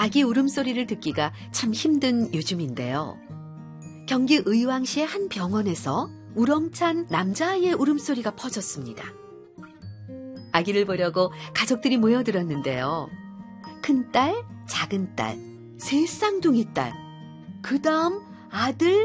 아기 울음소리를 듣기가 참 힘든 요즘인데요. 경기 의왕시의 한 병원에서 우렁찬 남자아이의 울음소리가 퍼졌습니다. 아기를 보려고 가족들이 모여들었는데요. 큰딸, 작은딸, 세 쌍둥이 딸, 그 다음 아들,